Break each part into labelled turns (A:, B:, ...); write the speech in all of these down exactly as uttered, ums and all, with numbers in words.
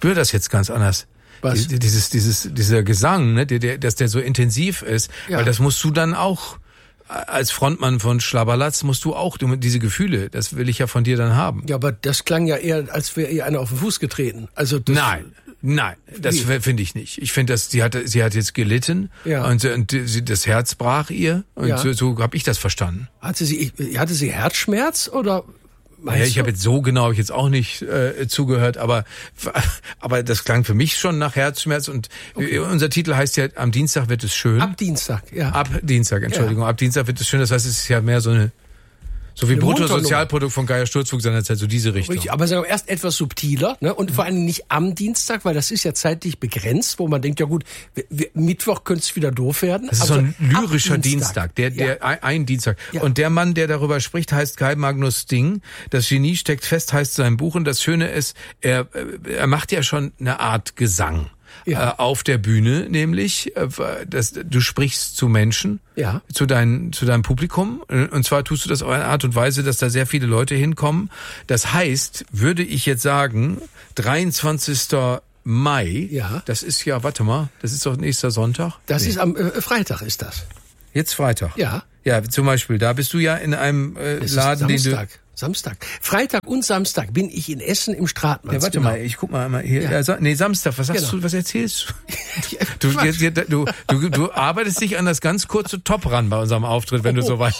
A: spüre das jetzt ganz anders.
B: Was?
A: Dieses, dieses, dieser Gesang, ne, der, der, dass der so intensiv ist,
B: Ja.
A: weil das musst du dann auch, als Frontmann von Schlabberlatz musst du auch diese Gefühle, das will ich ja von dir dann haben.
B: Ja, aber das klang ja eher, als wäre ihr einer auf den Fuß getreten. Also das,
A: Nein, nein, das finde ich nicht. Ich finde, dass sie hat, sie hat jetzt gelitten
B: Ja.
A: und, und sie, das Herz brach ihr und
B: Ja.
A: so, so habe ich das verstanden.
B: Hatte sie, hatte sie Herzschmerz oder?
A: Ja, ich habe jetzt so genau hab ich jetzt auch nicht äh, zugehört, aber aber das klang für mich schon nach Herzschmerz und okay. Unser Titel heißt ja, am Dienstag wird es schön.
B: Ab Dienstag, ja.
A: Ab Dienstag, Entschuldigung,
B: Ja.
A: ab Dienstag wird es schön. Das heißt, es ist ja mehr so eine so wie
B: Eine
A: Bruttosozialprodukt von Geier Sturzflug seinerzeit, so diese Richtung.
B: Richtig, aber sagen wir erst etwas subtiler, ne? Und vor allem nicht am Dienstag, weil das ist ja zeitlich begrenzt, wo man denkt, ja gut, wir, wir, Mittwoch könnte es wieder doof werden.
A: Das ist
B: also
A: so ein lyrischer
B: ab
A: Dienstag, der, der,
B: ja.
A: ein, ein Dienstag.
B: Ja.
A: Und der Mann, der darüber spricht, heißt Kai Magnus Ding. Das Genie steckt fest, heißt sein Buch. Und das Schöne ist, er, er macht ja schon eine Art Gesang.
B: Ja.
A: Äh, auf der Bühne, nämlich, äh, das, du sprichst zu Menschen,
B: Ja.
A: zu, dein, zu deinem Publikum. Und zwar tust du das auf eine Art und Weise, dass da sehr viele Leute hinkommen. Das heißt, würde ich jetzt sagen, dreiundzwanzigster Mai,
B: Ja.
A: das ist ja, warte mal, das ist doch nächster Sonntag.
B: Das
A: Nee.
B: ist am äh, Freitag ist das.
A: Jetzt Freitag.
B: Ja.
A: Ja, zum Beispiel, da bist du ja in einem äh,
B: Es
A: Laden,
B: ist
A: den
B: Samstag. Samstag. Freitag und Samstag bin ich in Essen im Stratmanns.
A: du... Ja, warte
B: genau.
A: mal, ich guck mal einmal hier.
B: Ja.
A: Ja. Sa- nee, Samstag, was sagst
B: Genau.
A: du, was erzählst du? Du,
B: Quatsch.
A: jetzt, jetzt, du, du, du arbeitest dich an das ganz kurze Top ran bei unserem Auftritt, wenn du so weit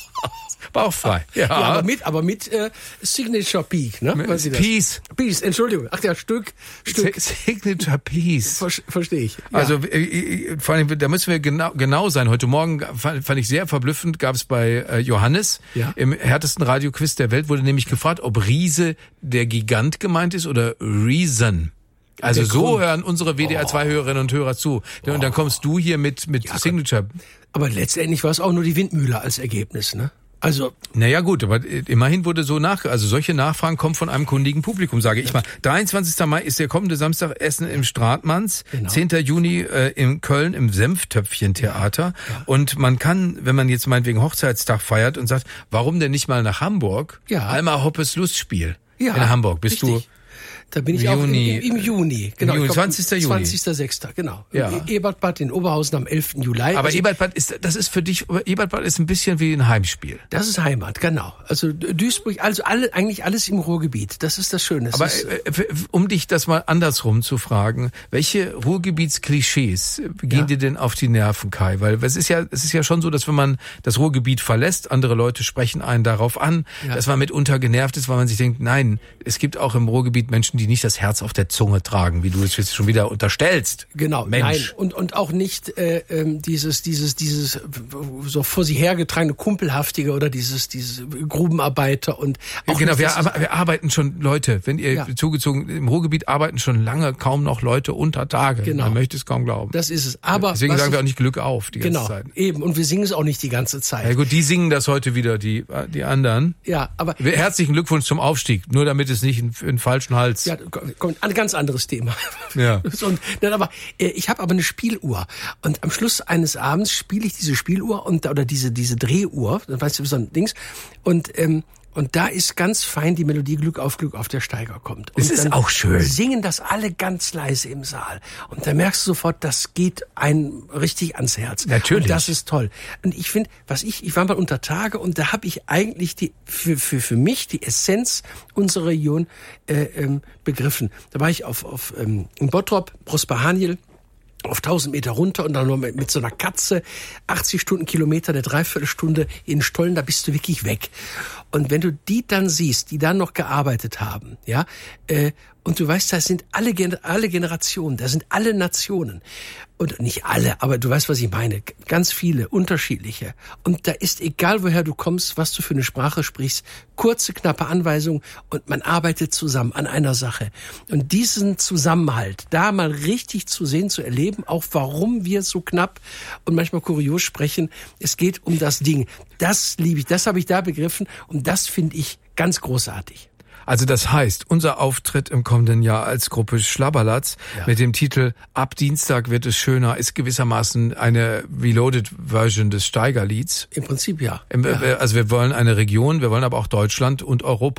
A: bauchfrei. Ja,
B: Ja, aber mit, aber mit äh, Signature Peak, ne?
A: Mit
B: Was Sie das?
A: Peace.
B: Peace, Entschuldigung. Ach ja, Stück, Stück.
A: Signature Piece.
B: Ver Verstehe ich. Ja.
A: Also äh, äh, vor allem, da müssen wir genau, genau sein. Heute Morgen fand, fand ich sehr verblüffend, gab es bei äh, Johannes
B: Ja.
A: im härtesten Radioquiz der Welt, wurde nämlich gefragt, ob Riese der Gigant gemeint ist oder Reason. Also
B: Der
A: so
B: Grund.
A: hören unsere W D R zwei Hörerinnen und Hörer zu. Und dann kommst du hier mit mit Signature.
B: Aber letztendlich war es auch nur die Windmühle als Ergebnis, ne? Also,
A: Naja gut, aber immerhin wurde so nach, also solche Nachfragen kommen von einem kundigen Publikum, sage ich mal. dreiundzwanzigster Mai ist der kommende Samstag, Essen im Stratmanns,
B: Genau.
A: zehnter Juni äh, in Köln im Senftöpfchen-Theater.
B: Ja.
A: Und man kann, wenn man jetzt meinetwegen Hochzeitstag feiert und sagt, warum denn nicht mal nach Hamburg?
B: Ja.
A: Alma Hoppes Lustspiel
B: ja.
A: in Hamburg. Bist
B: richtig. Da bin ich
A: im
B: auch im,
A: Juni,
B: im, im Juni. Genau.
A: im Juni,
B: Ich glaub,
A: zwanzigster Juni.
B: zwanzigster sechster genau.
A: Ja.
B: E- Ebertbad in Oberhausen am elften Juli.
A: Aber
B: Also,
A: Ebertbad ist, das ist für dich, Ebertbad ist ein bisschen wie ein Heimspiel.
B: das ist Heimat, genau. Also Duisburg, also alle, eigentlich alles im Ruhrgebiet. Das ist das Schöne. Es
A: Aber
B: ist,
A: äh, äh, um dich das mal andersrum zu fragen, welche Ruhrgebietsklischees gehen
B: Ja.
A: dir denn auf die Nerven, Kai? Weil es ist ja, es ist ja schon so, dass wenn man das Ruhrgebiet verlässt, andere Leute sprechen einen darauf an,
B: Ja.
A: dass man mitunter genervt ist, weil man sich denkt, nein, es gibt auch im Ruhrgebiet Menschen, die nicht das Herz auf der Zunge tragen, wie du es jetzt schon wieder unterstellst.
B: Genau,
A: Mensch.
B: nein. Und, und auch nicht äh, ähm, dieses, dieses, dieses so vor sie hergetragene Kumpelhaftige oder dieses, dieses Grubenarbeiter und auch
A: Genau,
B: nicht,
A: wir,
B: dass
A: aber wir arbeiten schon, Leute, wenn ihr
B: Ja.
A: zugezogen, im Ruhrgebiet arbeiten schon lange kaum noch Leute unter Tage.
B: Genau.
A: Man möchte es kaum glauben.
B: das ist es. Aber
A: Deswegen
B: was
A: sagen wir
B: ich-
A: auch nicht Glück auf die ganze
B: genau,
A: Zeit.
B: eben. Und wir singen es auch nicht die ganze Zeit.
A: Ja gut, die singen das heute wieder, die, die anderen.
B: Ja, aber
A: Herzlichen Glückwunsch zum Aufstieg, nur damit es nicht in, in den falschen Hals.
B: ja, kommt ein ganz anderes Thema.
A: Ja.
B: Und, nein, aber äh, ich habe aber eine Spieluhr und am Schluss eines Abends spiele ich diese Spieluhr und oder diese diese Drehuhr, weißt du, so ein Dings und ähm, und da ist ganz fein die Melodie Glück auf Glück auf der Steiger kommt. Und
A: Das ist
B: dann
A: auch schön.
B: Singen das alle ganz leise im Saal. Und da merkst du sofort, das geht einem richtig ans Herz.
A: Natürlich.
B: Und das ist toll. Und ich finde, was ich, ich war mal unter Tage und da habe ich eigentlich die für für für mich die Essenz unserer Region äh, ähm, begriffen. Da war ich auf auf ähm, in Bottrop, Prosper Haniel, auf tausend Meter runter und dann noch mit, mit so einer Katze, achtzig Stundenkilometer, eine Dreiviertelstunde in Stollen, da bist du wirklich weg. Und wenn du die dann siehst, die dann noch gearbeitet haben, ja, äh, und du weißt, das sind alle, Gen- alle Generationen, da sind alle Nationen. Und nicht alle, aber du weißt, was ich meine. Ganz viele, unterschiedliche. Und da ist egal, woher du kommst, was du für eine Sprache sprichst, kurze, knappe Anweisungen und man arbeitet zusammen an einer Sache. Und diesen Zusammenhalt, da mal richtig zu sehen, zu erleben, auch warum wir so knapp und manchmal kurios sprechen, es geht um das Ding. Das liebe ich, das habe ich da begriffen und das finde ich ganz großartig.
A: Also das heißt, unser Auftritt im kommenden Jahr als Gruppe Schlabberlatz
B: Ja.
A: mit dem Titel Ab Dienstag wird es schöner ist gewissermaßen eine Reloaded Version des Steigerlieds.
B: Im Prinzip ja.
A: Im,
B: ja.
A: äh, Also wir wollen eine Region, wir wollen aber auch Deutschland und Europa.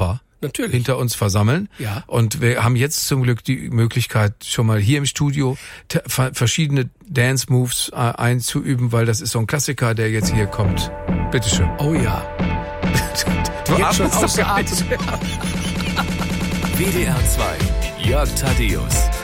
B: Natürlich.
A: hinter uns versammeln.
B: Ja.
A: Und wir haben jetzt zum Glück die Möglichkeit, schon mal hier im Studio te- verschiedene Dance-Moves äh, einzuüben, weil das ist so ein Klassiker, der jetzt hier kommt. Bitteschön.
B: Oh ja.
A: Du
B: Jetzt schon
A: atmest doch gar nicht.
B: ausgeatmet.
C: W D R zwei, Jörg Thaddeus.